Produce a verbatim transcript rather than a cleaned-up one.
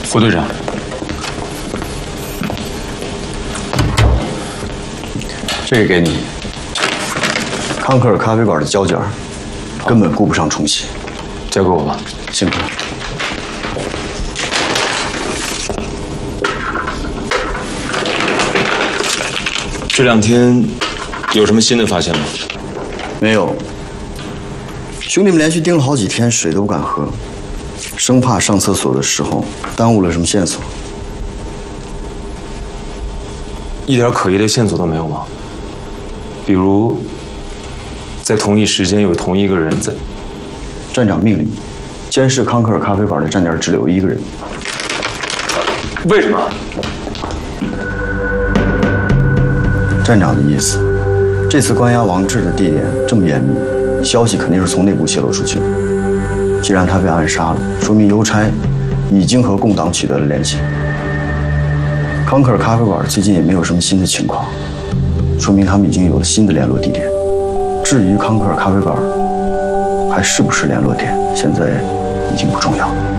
胡队长， 这个给你。康克尔咖啡馆的胶卷，根本顾不上重启， 交给我吧。 辛苦了。 这两天有什么新的发现吗？ 没有。兄弟们连续盯了好几天，水都不敢喝，生怕上厕所的时候耽误了什么线索。 一点可疑的线索都没有吗？比如，在同一时间有同一个人在。 站长命令，监视康克尔咖啡馆的站点只留一个人。 为什么？ 站长的意思，这次关押王志的地点这么严密，消息肯定是从内部泄露出去的。既然他被暗杀了，说明邮差已经和共党取得了联系。康克尔咖啡馆最近也没有什么新的情况，说明他们已经有了新的联络地点。至于康克尔咖啡馆还是不是联络点，现在已经不重要了。